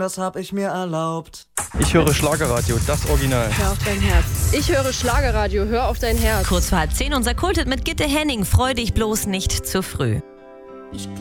das hab ich mir erlaubt. Ich höre Schlagerradio, das Original. Hör auf dein Herz. Ich höre Schlagerradio, hör auf dein Herz. Kurz vor 10:30 unser Kulthit mit Gitte Henning. Freu dich bloß nicht zu früh.